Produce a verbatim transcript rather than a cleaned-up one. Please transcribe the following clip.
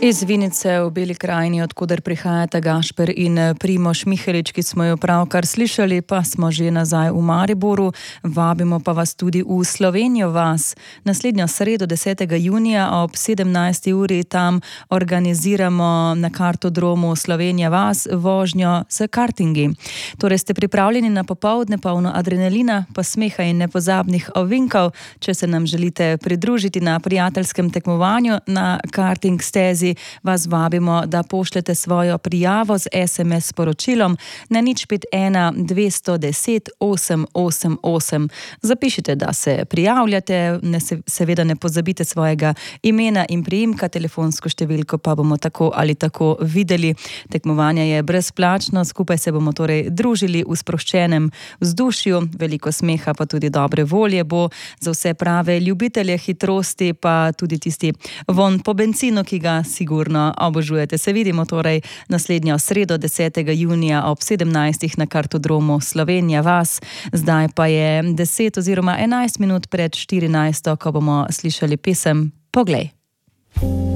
Iz Vinice v Beli krajini, odkuder prihajata Gašper in Primož Mihelič, ki smo jo pravkar slišali, pa smo že nazaj v Mariboru. Vabimo pa vas tudi v Slovenijo vas. Naslednjo sredo desetega junija ob sedemnajsti uri tam organiziramo na kartodromu Slovenija vas vožnjo s kartingi. Torej ste pripravljeni na popoldne polno adrenalina, pa smeha in nepozabnih ovinkov, če se nam želite pridružiti na prijateljskem tekmovanju na karting stezi, vas vabimo, da pošljete svojo prijavo z es em es sporočilom na nič pet ena dvesto deset osem osem osem. Zapišite, da se prijavljate, ne se, seveda ne pozabite svojega imena in priimka, telefonsko številko pa bomo tako ali tako videli. Tekmovanje je brezplačno, skupaj se bomo torej družili v sproščenem vzdušju, veliko smeha pa tudi dobre volje bo za vse prave ljubitelje hitrosti, pa tudi tisti von po bencinu, ki ga sigurno obožujete. Se vidimo torej naslednjo sredo desetega junija ob sedemnajstih na kartodromu Slovenija vas. Zdaj pa je deset oziroma enajst minut pred štirinajsto, ko bomo slišali pesem Poglej.